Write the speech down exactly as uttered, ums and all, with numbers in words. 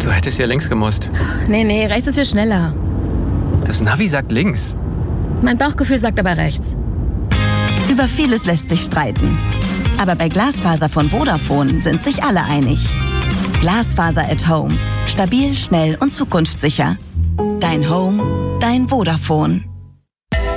Du hättest ja links gemusst. Nee, nee, rechts ist viel schneller. Das Navi sagt links. Mein Bauchgefühl sagt aber rechts. Über vieles lässt sich streiten. Aber bei Glasfaser von Vodafone sind sich alle einig. Glasfaser at Home. Stabil, schnell und zukunftssicher. Dein Home, dein Vodafone.